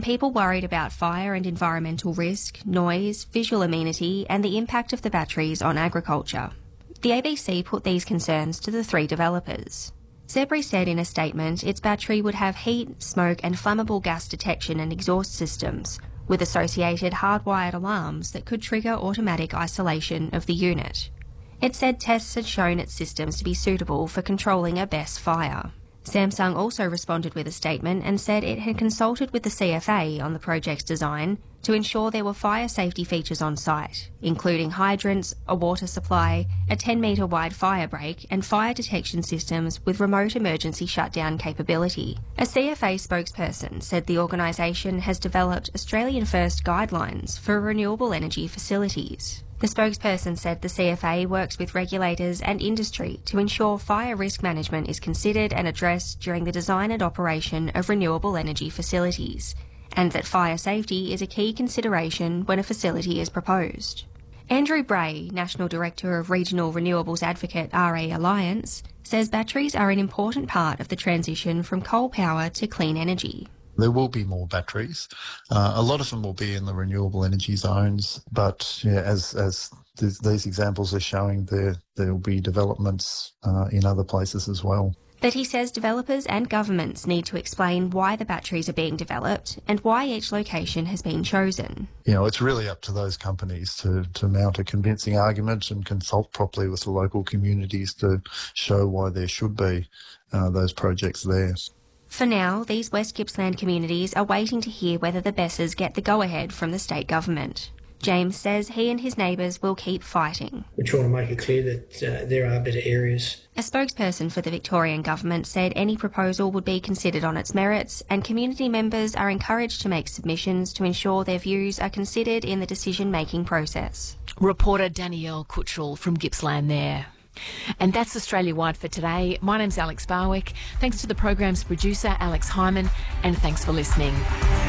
People worried about fire and environmental risk, noise, visual amenity and the impact of the batteries on agriculture. The ABC put these concerns to the 3 developers. Zebri said in a statement its battery would have heat, smoke and flammable gas detection and exhaust systems, with associated hardwired alarms that could trigger automatic isolation of the unit. It said tests had shown its systems to be suitable for controlling a BESS fire. Samsung also responded with a statement and said it had consulted with the CFA on the project's design to ensure there were fire safety features on site, including hydrants, a water supply, a 10-metre wide fire break and fire detection systems with remote emergency shutdown capability. A CFA spokesperson said the organisation has developed Australian-first guidelines for renewable energy facilities. The spokesperson said the CFA works with regulators and industry to ensure fire risk management is considered and addressed during the design and operation of renewable energy facilities, and that fire safety is a key consideration when a facility is proposed. Andrew Bray, National Director of Regional Renewables Advocate RE Alliance, says batteries are an important part of the transition from coal power to clean energy. There will be more batteries. A lot of them will be in the renewable energy zones, but yeah, as these examples are showing, there will be developments in other places as well. But he says developers and governments need to explain why the batteries are being developed and why each location has been chosen. You know, it's really up to those companies to mount a convincing argument and consult properly with the local communities to show why there should be those projects there. For now, these West Gippsland communities are waiting to hear whether the BESSers get the go-ahead from the state government. James says he and his neighbours will keep fighting. We're trying to make it clear that there are better areas. A spokesperson for the Victorian government said any proposal would be considered on its merits, and community members are encouraged to make submissions to ensure their views are considered in the decision-making process. Reporter Danielle Cutchell from Gippsland there. And that's Australia-wide for today. My name's Alex Barwick. Thanks to the program's producer, Alex Hyman, and thanks for listening.